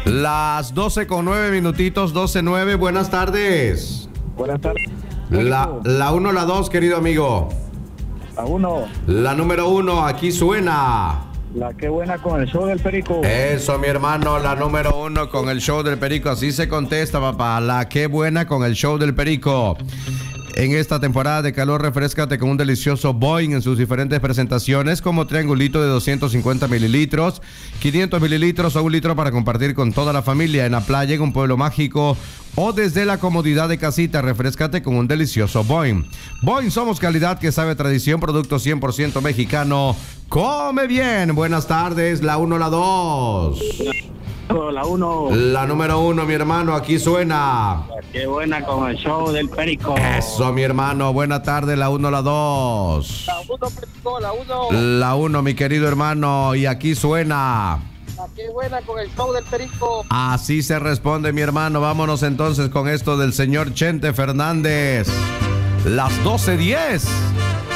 Las 12 con 9 minutitos, 12:09. Buenas tardes. Buenas tardes. La 1, la 2, querido amigo. La 1. La número 1, aquí suena. La que buena con el show del Perico. Eso, mi hermano, la número 1 con el show del Perico. Así se contesta, papá. La que buena con el show del Perico. En esta temporada de calor, refrescate con un delicioso Boing en sus diferentes presentaciones, como triangulito de 250 mililitros, 500 mililitros o 1 litro para compartir con toda la familia en la playa, en un pueblo mágico o desde la comodidad de casita. Refrescate con un delicioso Boing. Boing, somos calidad que sabe tradición, producto 100% mexicano. Come bien. Buenas tardes, la 1, la 2. La 1. La número 1, mi hermano, aquí suena. Qué buena con el show del Perico. Eso, mi hermano, buena tarde, la 1, la 2. La 1, Perico, la 1. La 1, mi querido hermano, y aquí suena. Qué buena con el show del Perico. Así se responde, mi hermano. Vámonos entonces con esto del señor Chente Fernández. Las 12:10.